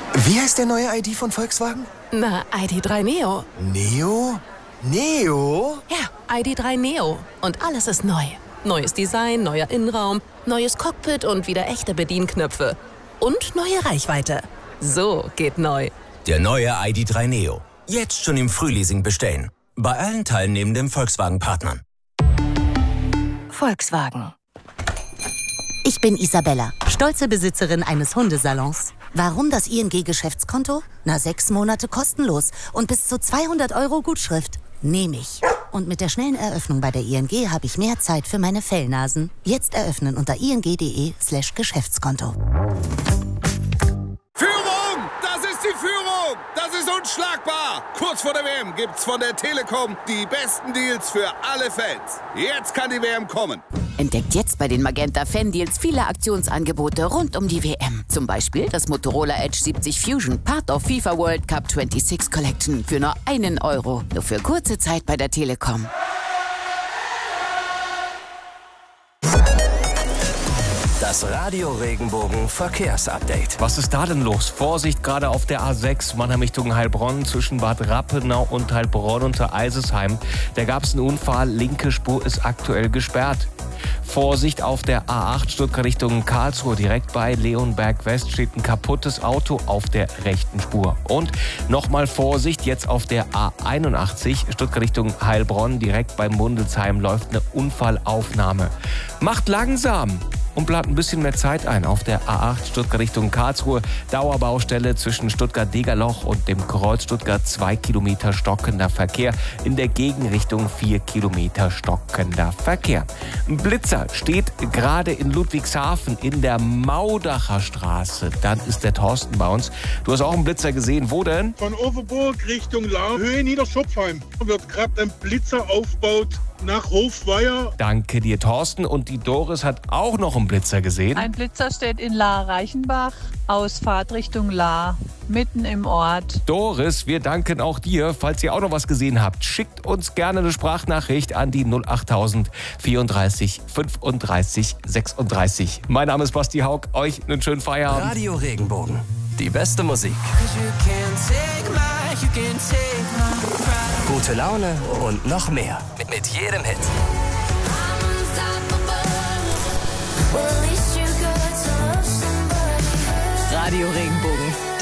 Wie heißt der neue ID von Volkswagen? Na, ID.3 Neo. Neo? Neo? Ja, ID.3 Neo. Und alles ist neu. Neues Design, neuer Innenraum, neues Cockpit und wieder echte Bedienknöpfe. Und neue Reichweite. So geht neu. Der neue ID.3 Neo. Jetzt schon im Frühleasing bestellen. Bei allen teilnehmenden Volkswagen-Partnern. Volkswagen. Ich bin Isabella, stolze Besitzerin eines Hundesalons. Warum das ING-Geschäftskonto? 6 Monate kostenlos und bis zu 200 € Gutschrift. Nehme ich. Und mit der schnellen Eröffnung bei der ING habe ich mehr Zeit für meine Fellnasen. Jetzt eröffnen unter ing.de/Geschäftskonto. Führung! Das ist die Führung! Das ist unschlagbar! Kurz vor der WM gibt's von der Telekom die besten Deals für alle Fans. Jetzt kann die WM kommen. Entdeckt jetzt bei den Magenta Fan-Deals viele Aktionsangebote rund um die WM. Zum Beispiel das Motorola Edge 70 Fusion, Part of FIFA World Cup 26 Collection für nur 1 €. Nur für kurze Zeit bei der Telekom. Das Radio Regenbogen Verkehrsupdate. Was ist da denn los? Vorsicht, gerade auf der A6 Mannheim Richtung Heilbronn zwischen Bad Rappenau und Heilbronn unter Eisesheim. Da gab es einen Unfall, linke Spur ist aktuell gesperrt. Vorsicht auf der A8 Stuttgart Richtung Karlsruhe, direkt bei Leonberg West steht ein kaputtes Auto auf der rechten Spur. Und nochmal Vorsicht, jetzt auf der A81 Stuttgart Richtung Heilbronn, direkt bei Mundelsheim läuft eine Unfallaufnahme. Macht langsam und plant ein bisschen mehr Zeit ein. Auf der A8 Stuttgart Richtung Karlsruhe, Dauerbaustelle zwischen Stuttgart-Degerloch und dem Kreuz Stuttgart 2 Kilometer stockender Verkehr. In der Gegenrichtung 4 Kilometer stockender Verkehr. Ein Blitzer steht gerade in Ludwigshafen in der Maudacher Straße. Dann ist der Thorsten bei uns. Du hast auch einen Blitzer gesehen. Wo denn? Von Overburg Richtung Lahr, Höhe Niederschopfheim. Wird gerade ein Blitzer aufgebaut nach Hofweier. Danke dir, Thorsten. Und die Doris hat auch noch einen Blitzer gesehen. Ein Blitzer steht in Lahr-Reichenbach, Ausfahrt Richtung Lahr, mitten im Ort. Doris, wir danken auch dir. Falls ihr auch noch was gesehen habt, schickt uns gerne eine Sprachnachricht an die 08000 34 35 36. Mein Name ist Basti Haug. Euch einen schönen Feierabend. Radio Regenbogen. Die beste Musik. Gute Laune und noch mehr. Mit jedem Hit. Radio Regenbogen.